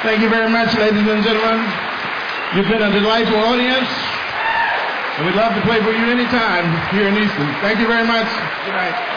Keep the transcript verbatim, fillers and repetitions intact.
Thank you very much, ladies and gentlemen. You've been a delightful audience, and we'd love to play for you anytime here in Easton. Thank you very much. Good night.